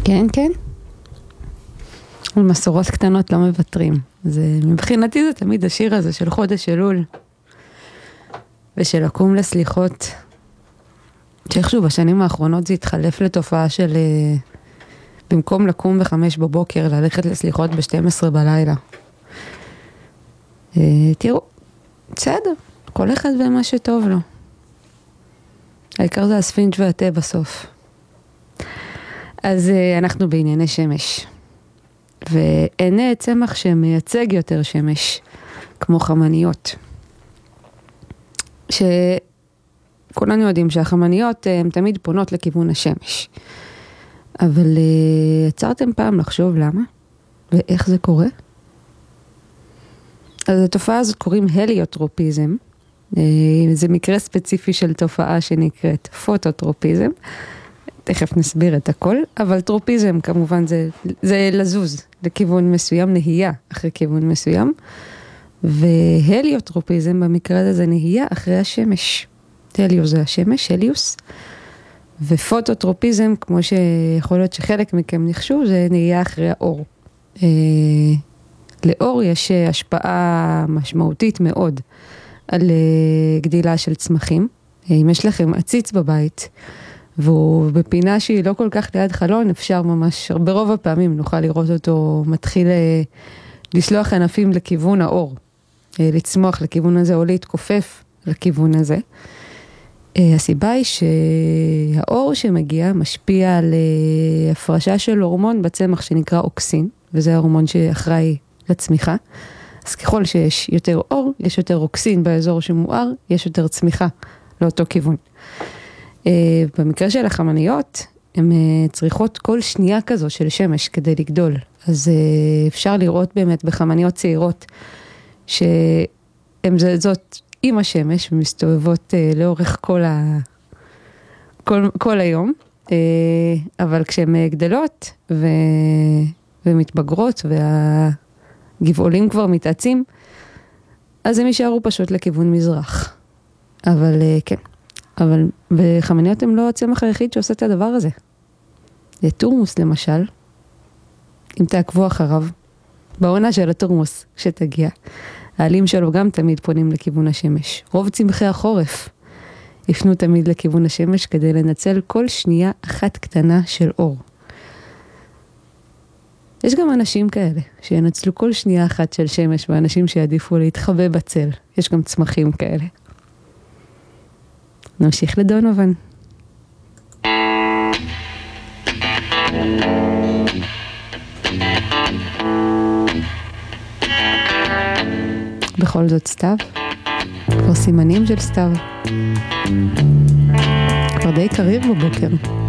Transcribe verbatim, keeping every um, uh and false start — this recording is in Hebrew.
כן, כן. על מסורות קטנות לא מבטרים. זה, מבחינתי זה תמיד השיר הזה של חודש אלול, ושל לקום לסליחות, שאיכשהו בשנים האחרונות זה התחלף לתופעה של, במקום לקום בחמש בבוקר, ללכת לסליחות ב-שתים עשרה בלילה. תראו, בסדר, כל אחד ומה שטוב לו. העיקר זה הספינג' והתה בסוף. אז אנחנו בענייני שמש. ואין צמח שמייצג יותר שמש, כמו חמניות. שכולנו יודעים שהחמניות הן תמיד פונות לכיוון השמש. אבל עצרתם פעם לחשוב למה? ואיך זה קורה? אז התופעה הזאת קוראים הליוטרופיזם. זה מקרה ספציפי של תופעה שנקראת פוטוטרופיזם. תכף נסביר את הכל, אבל טרופיזם כמובן זה, זה לזוז לכיוון מסוים, נהייה אחרי כיוון מסוים, והליוטרופיזם במקרה הזה זה נהייה אחרי השמש. הליוס זה השמש, הליוס, ופוטוטרופיזם, כמו שיכול להיות שחלק מכם נחשו, זה נהייה אחרי האור. לאור יש השפעה משמעותית מאוד על גדילה של צמחים. אם יש לכם עציץ בבית, והוא בפינה שהיא לא כל כך ליד חלון, אפשר ממש, ברוב הפעמים נוכל לראות אותו מתחיל לשלוח ענפים לכיוון האור, לצמוח לכיוון הזה או להתכופף לכיוון הזה. הסיבה היא שהאור שמגיע משפיע על הפרשה של הורמון בצמח שנקרא אוקסין, וזה ההורמון שאחראי לצמיחה. אז ככל שיש יותר אור, יש יותר אוקסין באזור שמואר, יש יותר צמיחה לאותו כיוון. במקרה של החמניות, הן צריכות כל שנייה כזו של שמש כדי לגדול. אז אפשר לראות באמת בחמניות צעירות, שהן זאת עם השמש, ומסתובבות לאורך כל, ה... כל, כל היום. אבל כשהן גדלות ו... ומתבגרות, והגבעולים כבר מתעצים, אז הם יישארו פשוט לכיוון מזרח. אבל כן. אבל בחמניות הם לא הצמח היחיד שעושה את הדבר הזה. זה תורמוס למשל, אם תעקבו אחריו, בעונה של התורמוס שתגיע, העלים שלו גם תמיד פונים לכיוון השמש. רוב צמחי החורף יפנו תמיד לכיוון השמש כדי לנצל כל שנייה אחת קטנה של אור. יש גם אנשים כאלה שינצלו כל שנייה אחת של שמש, ואנשים שיעדיפו להתחבא בצל. יש גם צמחים כאלה. נמשיך לדונובן. בכל זאת סתיו, כבר סימנים של סתיו. כבר די קריר בבוקר.